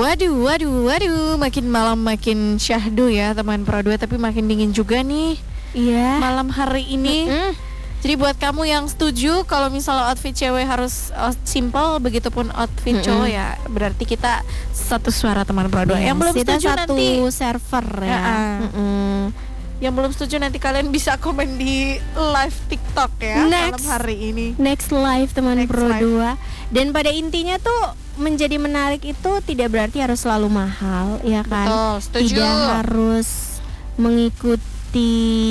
Waduh, makin malam makin syahdu ya teman Pro 2, tapi makin dingin juga nih. Iya. Malam hari ini. Jadi buat kamu yang setuju kalau misalnya outfit cewek harus simple, begitupun outfit cowok ya, berarti kita satu suara teman Pro 2. Yang belum kita setuju satu nanti server ya. Yang belum setuju nanti kalian bisa komen di live TikTok ya malam hari ini. Next live teman Next Pro live. 2. Dan pada intinya tuh menjadi menarik itu tidak berarti harus selalu mahal, ya kan? Betul, setuju. Tidak harus mengikuti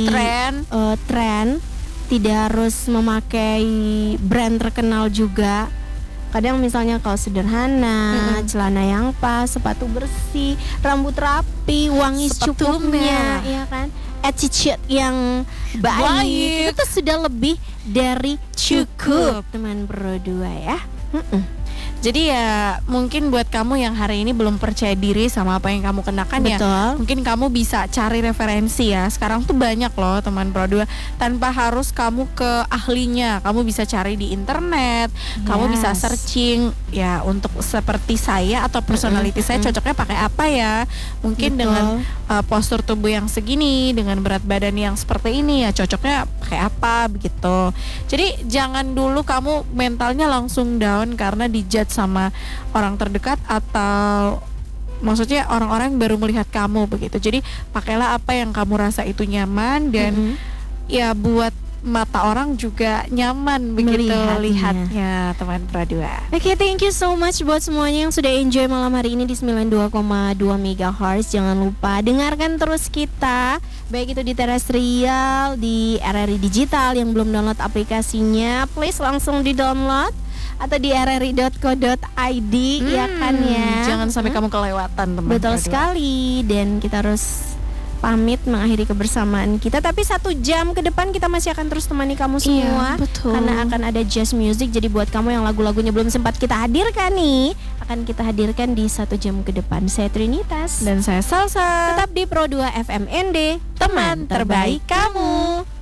tren, tidak harus memakai brand terkenal juga. Kadang misalnya kalau sederhana, celana yang pas, sepatu bersih, rambut rapi, wangi secukupnya, ya kan? Attitude yang baik. Itu tuh sudah lebih dari cukup teman Pro 2 ya. Jadi ya mungkin buat kamu yang hari ini belum percaya diri sama apa yang kamu kenakan, ya mungkin kamu bisa cari referensi ya. Sekarang tuh banyak loh teman Pro 2, tanpa harus kamu ke ahlinya. Kamu bisa cari di internet, kamu bisa searching ya untuk seperti saya atau personality saya cocoknya pakai apa ya. Mungkin dengan postur tubuh yang segini, dengan berat badan yang seperti ini ya cocoknya pakai apa begitu. Jadi jangan dulu kamu mentalnya langsung down karena dijudge sama orang terdekat atau maksudnya orang-orang yang baru melihat kamu begitu. Jadi pakailah apa yang kamu rasa itu nyaman dan ya buat mata orang juga nyaman begitu lihatnya teman Pro 2. Oke, thank you so much buat semuanya yang sudah enjoy malam hari ini di 92,2 MHz. Jangan lupa dengarkan terus kita, baik itu di terestrial, di RRI Digital. Yang belum download aplikasinya, please langsung di-download atau di rri.co.id ya kan ya. Jangan sampai kamu kelewatan teman. Betul sekali. Dan kita harus pamit mengakhiri kebersamaan kita, tapi 1 jam ke depan kita masih akan terus temani kamu semua, karena akan ada jazz music. Jadi buat kamu yang lagu-lagunya belum sempat kita hadirkan nih, akan kita hadirkan di 1 jam ke depan. Saya Trinitas dan saya Salsa. Tetap di Pro 2 FM ND, teman terbaik kamu.